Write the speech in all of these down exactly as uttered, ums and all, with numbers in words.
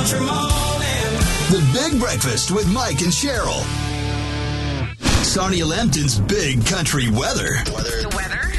country morning. The Big Breakfast with Mike and Cheryl. Sonia Lambton's Big Country Weather. Weather. The weather.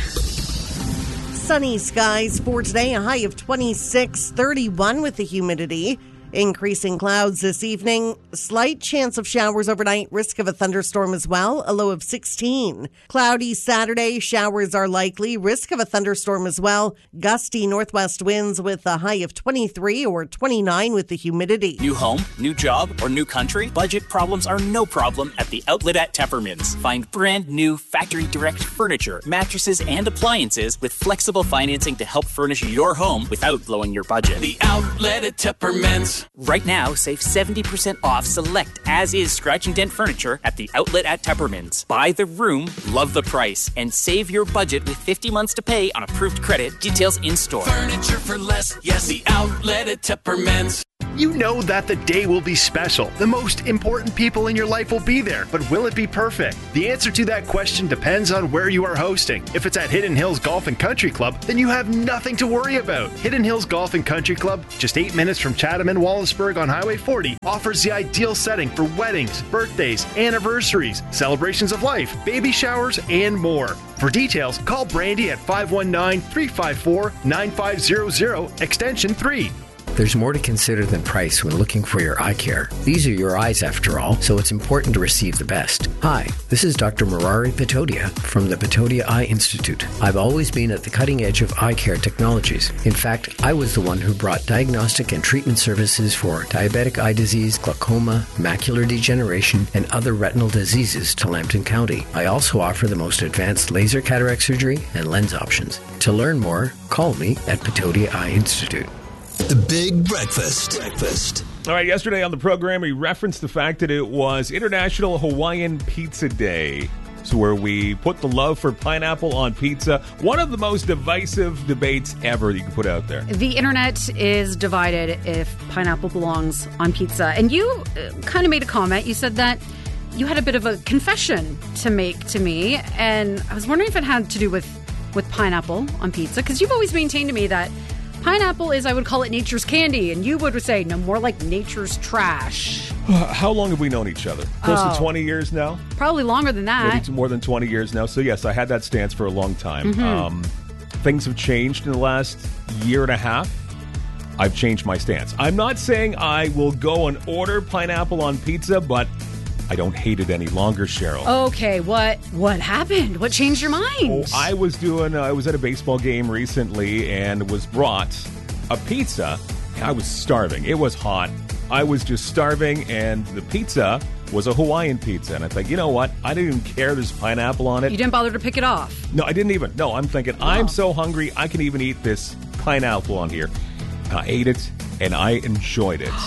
Sunny skies for today, a high of twenty-six, thirty-one with the humidity. Increasing clouds this evening, slight chance of showers overnight, risk of a thunderstorm as well, a low of sixteen. Cloudy Saturday, showers are likely, risk of a thunderstorm as well. Gusty northwest winds with a high of twenty-three or twenty-nine with the humidity. New home, new job, or new country? Budget problems are no problem at the Outlet at Teppermans. Find brand new factory direct furniture, mattresses, and appliances with flexible financing to help furnish your home without blowing your budget. The Outlet at Teppermans. Right now, save seventy percent off select as-is scratch and dent furniture at the Outlet at Teppermans. Buy the room, love the price, and save your budget with fifty months to pay on approved credit. Details in store. Furniture for less. Yes, the Outlet at Teppermans. You know that the day will be special. The most important people in your life will be there, but will it be perfect? The answer to that question depends on where you are hosting. If it's at Hidden Hills Golf and Country Club, then you have nothing to worry about. Hidden Hills Golf and Country Club, just eight minutes from Chatham and Wallaceburg on Highway forty, offers the ideal setting for weddings, birthdays, anniversaries, celebrations of life, baby showers, and more. For details, call Brandy at five one nine, three five four, nine five zero zero, extension three. There's more to consider than price when looking for your eye care. These are your eyes after all, so it's important to receive the best. Hi, this is Doctor Murari Patodia from the Patodia Eye Institute. I've always been at the cutting edge of eye care technologies. In fact, I was the one who brought diagnostic and treatment services for diabetic eye disease, glaucoma, macular degeneration, and other retinal diseases to Lambton County. I also offer the most advanced laser cataract surgery and lens options. To learn more, call me at Patodia Eye Institute. The Big Breakfast. Breakfast. All right, yesterday on the program, we referenced the fact that it was International Hawaiian Pizza Day. So where we put the love for pineapple on pizza. One of the most divisive debates ever you can put out there. The internet is divided if pineapple belongs on pizza. And you uh, kind of made a comment. You said that you had a bit of a confession to make to me. And I was wondering if it had to do with, with pineapple on pizza. Because you've always maintained to me that pineapple is, I would call it nature's candy, and you would say, no, more like nature's trash. How long have we known each other? Close oh, to twenty years now? Probably longer than that. Maybe more than twenty years now. So yes, I had that stance for a long time. Mm-hmm. Um, things have changed in the last year and a half. I've changed my stance. I'm not saying I will go and order pineapple on pizza, but I don't hate it any longer, Cheryl. Okay, what what happened? What changed your mind? Oh, I was doing. Uh, I was at a baseball game recently and was brought a pizza. I was starving. It was hot. I was just starving, and the pizza was a Hawaiian pizza. And I thought, you know what? I didn't even care there's pineapple on it. You didn't bother to pick it off? No, I didn't even. No, I'm thinking, wow. I'm so hungry, I can even eat this pineapple on here. I ate it, and I enjoyed it.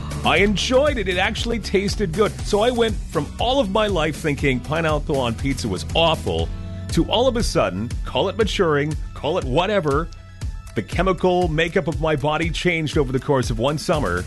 I enjoyed it. It actually tasted good. So I went from all of my life thinking pineapple on pizza was awful to all of a sudden, call it maturing, call it whatever, the chemical makeup of my body changed over the course of one summer.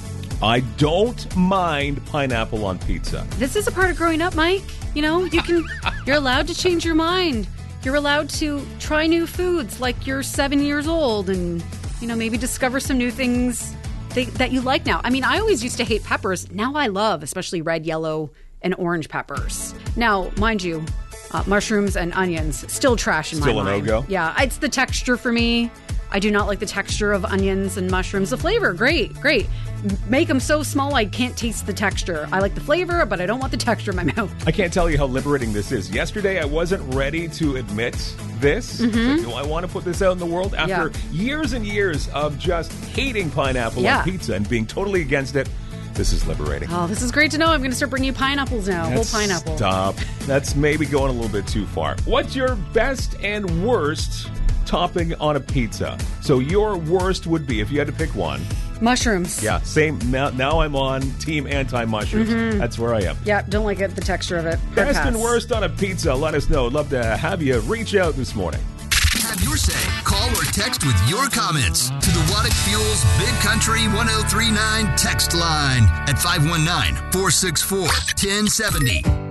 I don't mind pineapple on pizza. This is a part of growing up, Mike. You know, you can, you're allowed to change your mind. You're allowed to try new foods like you're seven years old and, you know, maybe discover some new things that you like now. I mean, I always used to hate peppers. Now I love, especially red, yellow, and orange peppers. Now, mind you, uh, mushrooms and onions, still trash in still my mind. Still a no-go? Yeah, it's the texture for me. I do not like the texture of onions and mushrooms. The flavor, great, great. Make them so small I can't taste the texture. I like the flavor, but I don't want the texture in my mouth. I can't tell you how liberating this is. Yesterday, I wasn't ready to admit this. Mm-hmm. Like, do I want to put this out in the world? After yeah. years and years of just hating pineapple yeah. on pizza and being totally against it, this is liberating. Oh, this is great to know. I'm going to start bringing you pineapples now. That's, whole pineapple. Stop. That's maybe going a little bit too far. What's your best and worst topping on a pizza? So your worst would be, if you had to pick one. Mushrooms. Yeah, same. Now, now I'm on team anti-mushrooms. Mm-hmm. That's where I am. Yeah, don't like it, the texture of it. Hard Best pass. and worst on a pizza. Let us know. I'd love to have you reach out this morning. Have your say. Call or text with your comments to the Waddick Fuels Big Country one oh three nine text line at five one nine, four six four, one oh seven oh.